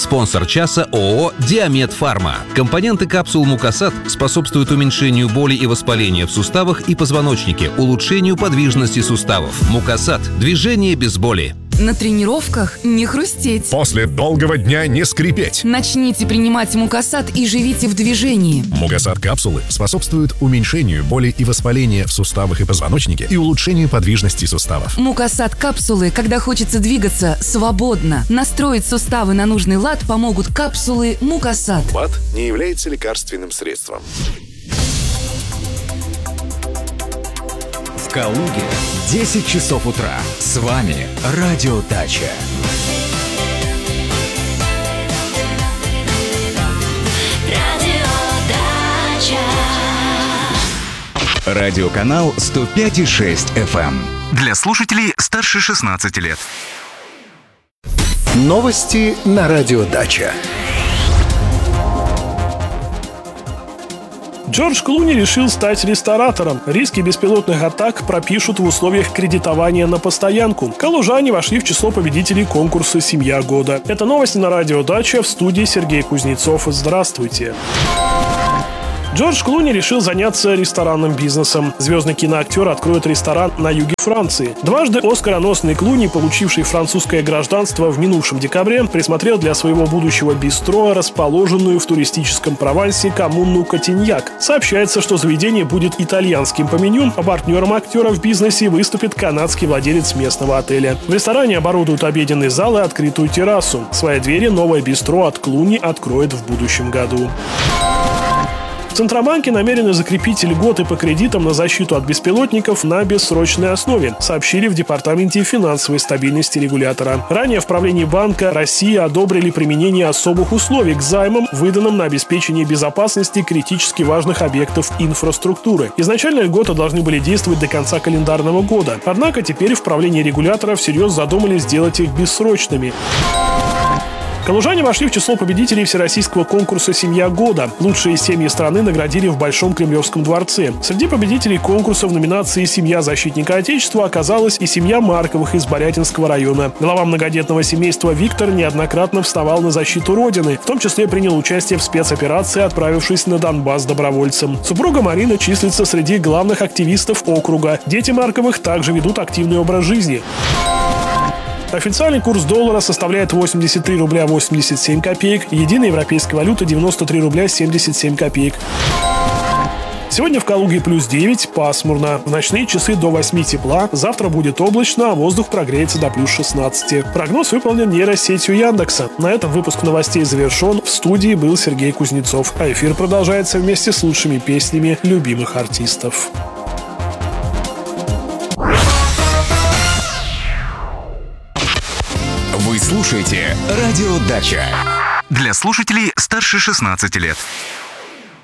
Спонсор часа ООО «Диамед Фарма». Компоненты капсул Мукасат способствуют уменьшению боли и воспаления в суставах и позвоночнике, улучшению подвижности суставов. Мукасат – движение без боли. На тренировках не хрустеть. После долгого дня не скрипеть. Начните принимать Мукасат и живите в движении. Мукасат капсулы способствуют уменьшению боли и воспаления в суставах и позвоночнике и улучшению подвижности суставов. Мукасат капсулы, когда хочется двигаться свободно. Настроить суставы на нужный лад помогут капсулы Мукасат. БАД не является лекарственным средством. В Калуге 10 часов утра. С вами Радио Дача. Радиоканал 105,6 FM. Для слушателей старше 16 лет. Новости на Радио Дача. Джордж Клуни решил стать ресторатором. Риски беспилотных атак пропишут в условиях кредитования на постоянку. Калужане вошли в число победителей конкурса «Семья года». Это новости на Радио Дача, в студии Сергей Кузнецов. Здравствуйте. Джордж Клуни решил заняться ресторанным бизнесом. Звездный киноактер откроет ресторан на юге Франции. Дважды оскароносный Клуни, получивший французское гражданство в минувшем декабре, присмотрел для своего будущего бистро расположенную в туристическом Провансе коммуну Котиньяк. Сообщается, что заведение будет итальянским по меню, а партнером актера в бизнесе выступит канадский владелец местного отеля. В ресторане оборудуют обеденный зал и открытую террасу. Свои двери новое бистро от Клуни откроет в будущем году. В Центробанке намерены закрепить льготы по кредитам на защиту от беспилотников на бессрочной основе, сообщили в Департаменте финансовой стабильности регулятора. Ранее в правлении Банка России одобрили применение особых условий к займам, выданным на обеспечение безопасности критически важных объектов инфраструктуры. Изначально льготы должны были действовать до конца календарного года. Однако теперь в правлении регулятора всерьез задумали сделать их бессрочными. Калужане вошли в число победителей всероссийского конкурса «Семья года». Лучшие семьи страны наградили в Большом Кремлевском дворце. Среди победителей конкурса в номинации «Семья защитника Отечества» оказалась и семья Марковых из Борятинского района. Глава многодетного семейства Виктор неоднократно вставал на защиту Родины. В том числе принял участие в спецоперации, отправившись на Донбасс добровольцем. Супруга Марина числится среди главных активистов округа. Дети Марковых также ведут активный образ жизни. Официальный курс доллара составляет 83 рубля 87 копеек, единая европейская валюта 93 рубля 77 копеек. Сегодня в Калуге плюс 9, пасмурно. В ночные часы до 8 тепла, завтра будет облачно, а воздух прогреется до плюс 16. Прогноз выполнен нейросетью Яндекса. На этом выпуск новостей завершен. В студии был Сергей Кузнецов. А эфир продолжается вместе с лучшими песнями любимых артистов. Вы слушаете Радио Дача. Для слушателей старше 16 лет.